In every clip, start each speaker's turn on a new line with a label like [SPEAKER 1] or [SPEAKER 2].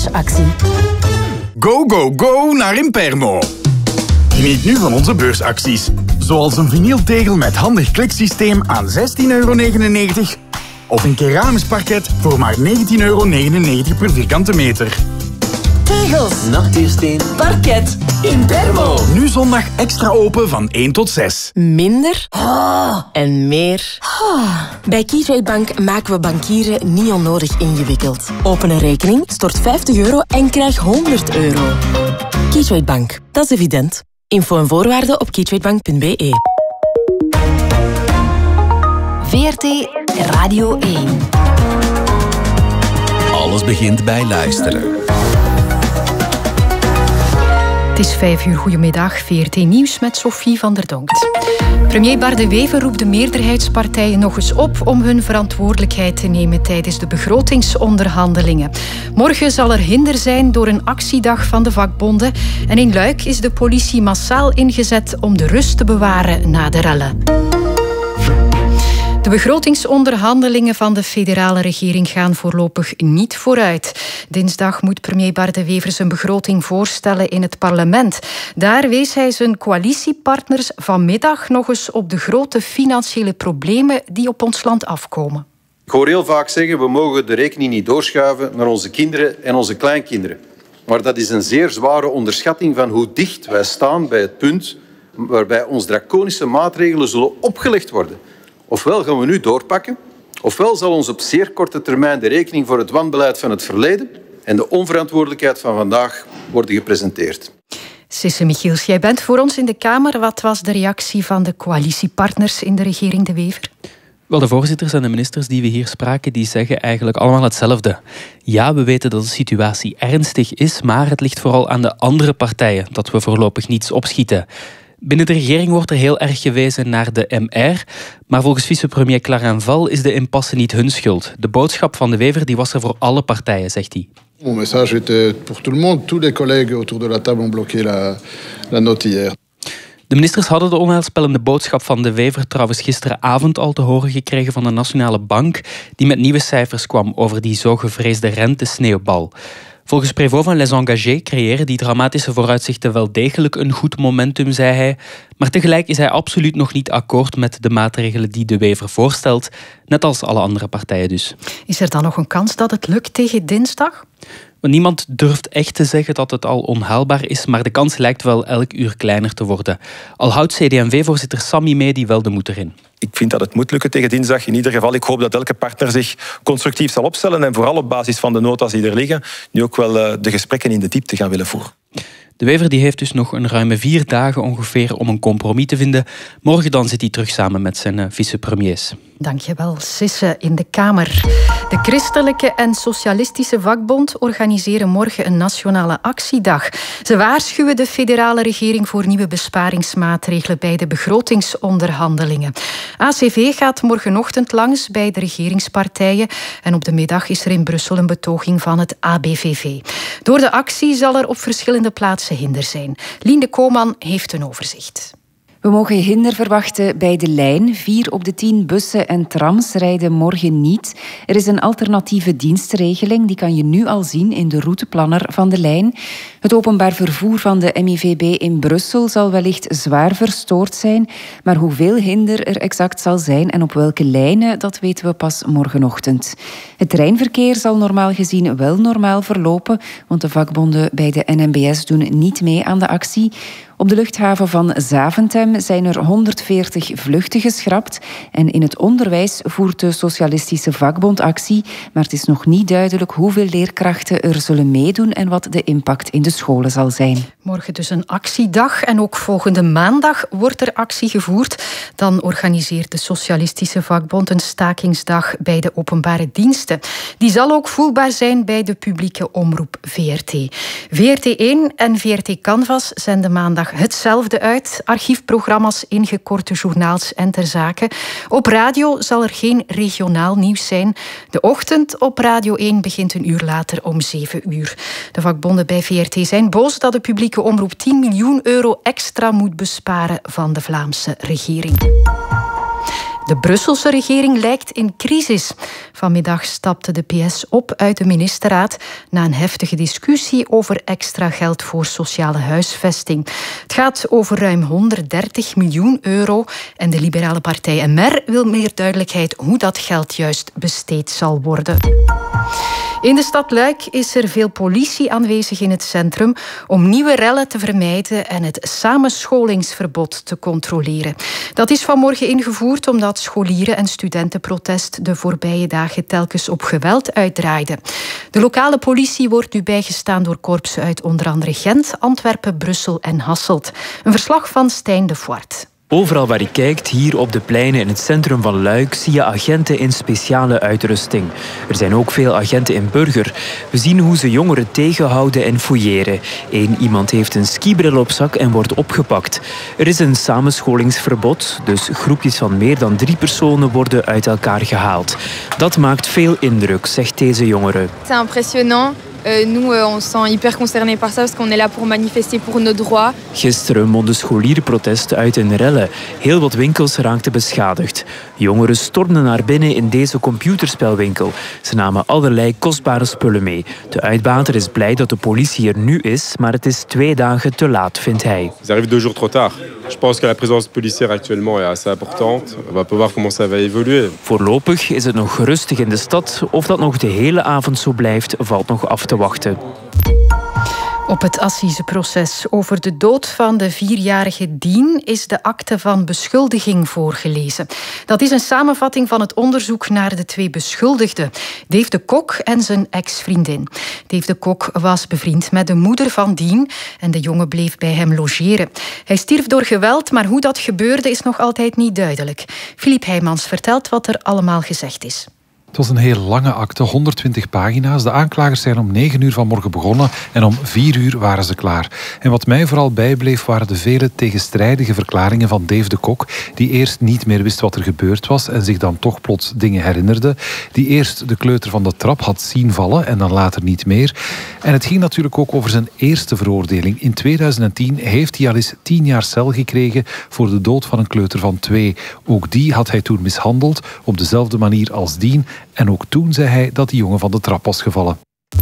[SPEAKER 1] beursactie.
[SPEAKER 2] Go, go, go naar Impermo. Geniet nu van onze beursacties. Zoals een vinyltegel met handig kliksysteem aan €16,99 of een keramisch parket voor maar €19,99 per vierkante meter.
[SPEAKER 1] Tegels,
[SPEAKER 3] nachtuursteen,
[SPEAKER 1] parket, Impermo.
[SPEAKER 2] Nu zondag extra open van 1 tot 6.
[SPEAKER 1] Minder en meer. Bij Keytrade Bank maken we bankieren niet onnodig ingewikkeld. Open een rekening, stort €50 en krijg €100. Keytrade Bank, dat is evident. Info en voorwaarden op keytradebank.be. VRT Radio 1.
[SPEAKER 4] Alles begint bij luisteren.
[SPEAKER 5] Het is 5 uur. Goedemiddag. VRT Nieuws met Sophie van der Donkt. Premier Bart De Wever roept de meerderheidspartijen nog eens op om hun verantwoordelijkheid te nemen tijdens de begrotingsonderhandelingen. Morgen zal er hinder zijn door een actiedag van de vakbonden. En in Luik is de politie massaal ingezet om de rust te bewaren na de rellen. De begrotingsonderhandelingen van de federale regering gaan voorlopig niet vooruit. Dinsdag moet premier Bart De Wever zijn begroting voorstellen in het parlement. Daar wees hij zijn coalitiepartners vanmiddag nog eens op de grote financiële problemen die op ons land afkomen.
[SPEAKER 6] Ik hoor heel vaak zeggen, we mogen de rekening niet doorschuiven naar onze kinderen en onze kleinkinderen. Maar dat is een zeer zware onderschatting van hoe dicht wij staan bij het punt waarbij ons draconische maatregelen zullen opgelegd worden. Ofwel gaan we nu doorpakken, ofwel zal ons op zeer korte termijn de rekening voor het wanbeleid van het verleden en de onverantwoordelijkheid van vandaag worden gepresenteerd.
[SPEAKER 5] Sisse Michiels, jij bent voor ons in de Kamer. Wat was de reactie van de coalitiepartners in de regering De Wever?
[SPEAKER 7] Wel, de voorzitters en de ministers die we hier spraken, die zeggen eigenlijk allemaal hetzelfde. Ja, we weten dat de situatie ernstig is, maar het ligt vooral aan de andere partijen dat we voorlopig niets opschieten. Binnen de regering wordt er heel erg gewezen naar de MR, maar volgens vicepremier Clarenval is de impasse niet hun schuld. De boodschap van De Wever die was er voor alle partijen, zegt hij.
[SPEAKER 8] Mon message était pour tout le monde. Tous les collègues autour de la table ont bloqué la note hier.
[SPEAKER 7] De ministers hadden de onheilspellende boodschap van De Wever trouwens gisteravond al te horen gekregen van de Nationale Bank, die met nieuwe cijfers kwam over die zo gevreesde rentesneeuwbal. Volgens Prévost van Les Engagés creëren die dramatische vooruitzichten wel degelijk een goed momentum, zei hij. Maar tegelijk is hij absoluut nog niet akkoord met de maatregelen die De Wever voorstelt, net als alle andere partijen dus.
[SPEAKER 5] Is er dan nog een kans dat het lukt tegen dinsdag?
[SPEAKER 7] Niemand durft echt te zeggen dat het al onhaalbaar is, maar de kans lijkt wel elk uur kleiner te worden. Al houdt CD&V-voorzitter Sammy mee die wel de moed erin.
[SPEAKER 9] Ik vind dat het moet lukken tegen dinsdag. In ieder geval, ik hoop dat elke partner zich constructief zal opstellen en vooral op basis van de nota's die er liggen, nu ook wel de gesprekken in de diepte gaan willen voeren.
[SPEAKER 7] De Wever die heeft dus nog een ruime 4 dagen ongeveer om een compromis te vinden. Morgen dan zit hij terug samen met zijn vicepremiers.
[SPEAKER 5] Dankjewel, Sisse in de Kamer. De Christelijke en Socialistische Vakbond organiseren morgen een nationale actiedag. Ze waarschuwen de federale regering voor nieuwe besparingsmaatregelen bij de begrotingsonderhandelingen. ACV gaat morgenochtend langs bij de regeringspartijen en op de middag is er in Brussel een betoging van het ABVV. Door de actie zal er op verschillende plaatsen hinder zijn. Lien Koman heeft een overzicht.
[SPEAKER 10] We mogen hinder verwachten bij de lijn. 4 op de 10 bussen en trams rijden morgen niet. Er is een alternatieve dienstregeling, die kan je nu al zien in de routeplanner van de lijn. Het openbaar vervoer van de MIVB in Brussel zal wellicht zwaar verstoord zijn, maar hoeveel hinder er exact zal zijn en op welke lijnen, dat weten we pas morgenochtend. Het treinverkeer zal normaal gezien wel normaal verlopen, want de vakbonden bij de NMBS doen niet mee aan de actie. Op de luchthaven van Zaventem zijn er 140 vluchten geschrapt en in het onderwijs voert de Socialistische Vakbond actie, maar het is nog niet duidelijk hoeveel leerkrachten er zullen meedoen en wat de impact in de scholen zal zijn.
[SPEAKER 5] Morgen dus een actiedag en ook volgende maandag wordt er actie gevoerd. Dan organiseert de Socialistische Vakbond een stakingsdag bij de openbare diensten. Die zal ook voelbaar zijn bij de publieke omroep VRT. VRT1 en VRT Canvas zenden maandag hetzelfde uit. Archiefprogramma's, ingekorte journaals en ter zake. Op radio zal er geen regionaal nieuws zijn. De ochtend op Radio 1 begint een uur later om 7 uur. De vakbonden bij VRT zijn boos dat de publieke omroep 10 miljoen euro extra moet besparen van de Vlaamse regering. De Brusselse regering lijkt in crisis. Vanmiddag stapte de PS op uit de ministerraad na een heftige discussie over extra geld voor sociale huisvesting. Het gaat over ruim 130 miljoen euro en de liberale partij MR wil meer duidelijkheid hoe dat geld juist besteed zal worden. In de stad Luik is er veel politie aanwezig in het centrum om nieuwe rellen te vermijden en het samenscholingsverbod te controleren. Dat is vanmorgen ingevoerd omdat scholieren- en studentenprotest de voorbije dagen telkens op geweld uitdraaiden. De lokale politie wordt nu bijgestaan door korpsen uit onder andere Gent, Antwerpen, Brussel en Hasselt. Een verslag van Stijn de Voort.
[SPEAKER 3] Overal waar je kijkt, hier op de pleinen in het centrum van Luik, zie je agenten in speciale uitrusting. Er zijn ook veel agenten in burger. We zien hoe ze jongeren tegenhouden en fouilleren. Iemand heeft een skibril op zak en wordt opgepakt. Er is een samenscholingsverbod, dus groepjes van meer dan 3 personen worden uit elkaar gehaald. Dat maakt veel indruk, zegt deze jongere.
[SPEAKER 11] C'est impressionnant. Nous, on se sent hyper concernés par ça parce qu'on est là pour manifester pour nos droits.
[SPEAKER 3] Gisteren mondde scholierenprotest uit in rellen. Heel wat winkels raakten beschadigd. Jongeren stormden naar binnen in deze computerspelwinkel. Ze namen allerlei kostbare spullen mee. De uitbater is blij dat de politie er nu is, maar het is 2 dagen te laat, vindt hij.
[SPEAKER 12] Ils arrivent 2 jours trop tard. Je pense que la présence policière actuellement est assez importante. On va voir comment ça va évoluer.
[SPEAKER 3] Voorlopig is het nog rustig in de stad. Of dat nog de hele avond zo blijft, valt nog af te wachten.
[SPEAKER 5] Op het assiseproces over de dood van de 4-jarige Dien is de akte van beschuldiging voorgelezen. Dat is een samenvatting van het onderzoek naar de 2 beschuldigden, Dave de Kok en zijn ex-vriendin. Dave de Kok was bevriend met de moeder van Dien en de jongen bleef bij hem logeren. Hij stierf door geweld, maar hoe dat gebeurde is nog altijd niet duidelijk. Philippe Heijmans vertelt wat er allemaal gezegd is.
[SPEAKER 13] Het was een heel lange akte, 120 pagina's. De aanklagers zijn om 9 uur vanmorgen begonnen en om 4 uur waren ze klaar. En wat mij vooral bijbleef waren de vele tegenstrijdige verklaringen van Dave de Kok, die eerst niet meer wist wat er gebeurd was en zich dan toch plots dingen herinnerde. Die eerst de kleuter van de trap had zien vallen en dan later niet meer. En het ging natuurlijk ook over zijn eerste veroordeling. In 2010 heeft hij al eens 10 jaar cel gekregen voor de dood van een kleuter van 2. Ook die had hij toen mishandeld, op dezelfde manier als Dien. En ook toen zei hij dat die jongen van de trap was gevallen.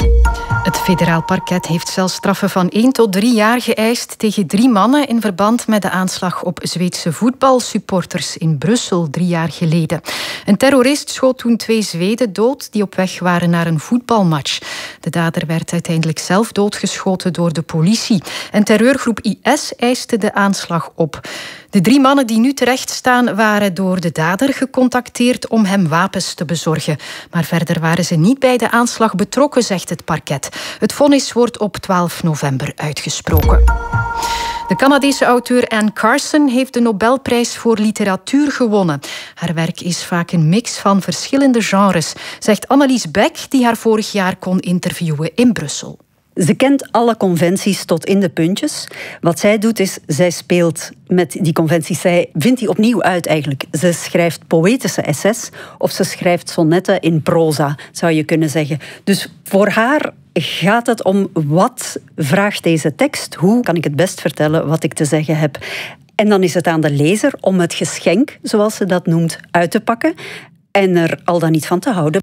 [SPEAKER 5] Het federaal parket heeft celstraffen van 1 tot 3 jaar geëist tegen 3 mannen in verband met de aanslag op Zweedse voetbalsupporters in Brussel 3 jaar geleden. Een terrorist schoot toen 2 Zweden dood die op weg waren naar een voetbalmatch. De dader werd uiteindelijk zelf doodgeschoten door de politie. En terreurgroep IS eiste de aanslag op. De 3 mannen die nu terecht staan waren door de dader gecontacteerd om hem wapens te bezorgen. Maar verder waren ze niet bij de aanslag betrokken, zegt het parket. Het vonnis wordt op 12 november uitgesproken. De Canadese auteur Anne Carson heeft de Nobelprijs voor literatuur gewonnen. Haar werk is vaak een mix van verschillende genres, zegt Annelies Beck, die haar vorig jaar kon interviewen in Brussel.
[SPEAKER 14] Ze kent alle conventies tot in de puntjes. Wat zij doet is, zij speelt met die conventies. Zij vindt die opnieuw uit eigenlijk. Ze schrijft poëtische essays of ze schrijft sonnetten in proza, zou je kunnen zeggen. Dus voor haar gaat het om wat vraagt deze tekst? Hoe kan ik het best vertellen wat ik te zeggen heb? En dan is het aan de lezer om het geschenk, zoals ze dat noemt, uit te pakken en er al dan niet van te houden.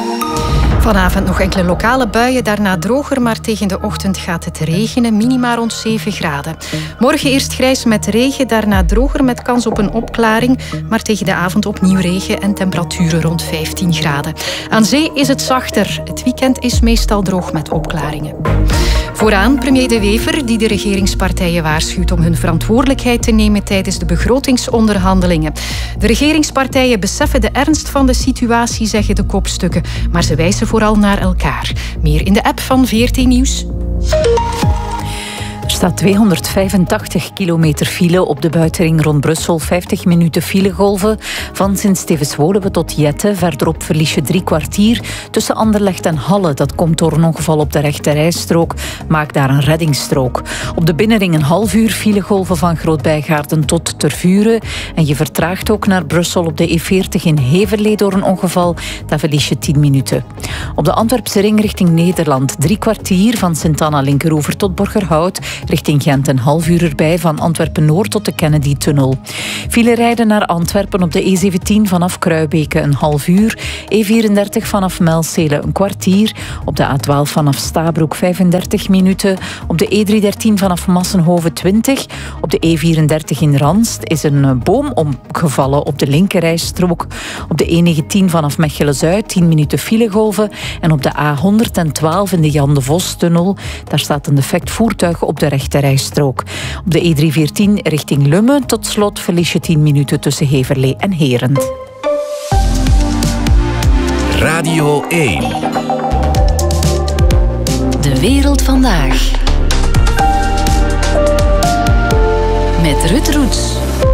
[SPEAKER 5] Vanavond nog enkele lokale buien, daarna droger, maar tegen de ochtend gaat het regenen, minima rond 7 graden. Morgen eerst grijs met regen, daarna droger met kans op een opklaring, maar tegen de avond opnieuw regen en temperaturen rond 15 graden. Aan zee is het zachter. Het weekend is meestal droog met opklaringen. Vooraan premier De Wever, die de regeringspartijen waarschuwt om hun verantwoordelijkheid te nemen tijdens de begrotingsonderhandelingen. De regeringspartijen beseffen de ernst van de situatie, zeggen de kopstukken, maar ze wijzen vooral naar elkaar. Meer in de app van VRT Nieuws.
[SPEAKER 10] Er staat 285 kilometer file op de buitenring rond Brussel. 50 minuten filegolven. Van Sint-Stevens-Woluwe tot Jette. Verderop verlies je 3 kwartier. Tussen Anderlecht en Halle. Dat komt door een ongeval op de rechterrijstrook. Maak daar een reddingsstrook. Op de binnenring een half uur filegolven van Groot-Bijgaarden tot Tervuren. En je vertraagt ook naar Brussel op de E40 in Heverlee door een ongeval. Daar verlies je 10 minuten. Op de Antwerpse ring richting Nederland. 3 kwartier van Sint-Anna Linkeroever tot Borgerhout.
[SPEAKER 15] Richting Gent een half uur erbij van Antwerpen-Noord tot de Kennedy-tunnel. File rijden naar Antwerpen op de E17 vanaf Kruibeke een half uur. E34 vanaf Melcele een kwartier. Op de A12 vanaf Stabroek 35 minuten. Op de E313 vanaf Massenhoven 20. Op de E34 in Ranst is een boom omgevallen op de linkerrijstrook. Op de E19 vanaf Mechelen-Zuid 10 minuten filegolven. En op de A112 in de Jan de Vos-tunnel, daar staat een defect voertuig op de rechterrijstrook. Op de E314 richting Lummen tot slot verlies je 10 minuten tussen Heverlee en Herent.
[SPEAKER 4] Radio 1.
[SPEAKER 16] De wereld vandaag. Met Ruud Roets.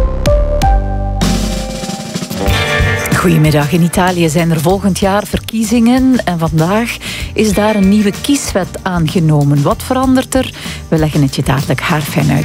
[SPEAKER 15] Goedemiddag. In Italië zijn er volgend jaar verkiezingen en vandaag is daar een nieuwe kieswet aangenomen. Wat verandert er? We leggen het je dadelijk haarfijn uit.